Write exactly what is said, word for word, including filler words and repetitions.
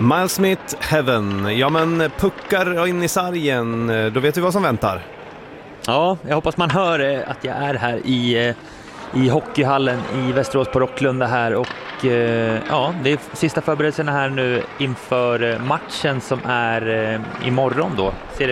Miles Smith, Heaven. Ja, men puckar in i sargen. Då vet vi vad som väntar. Ja, jag hoppas man hör eh, att jag är här i, eh, i hockeyhallen i Västerås på Rocklunda här. Och eh, ja, det är sista förberedelserna här nu inför matchen som är eh, imorgon då.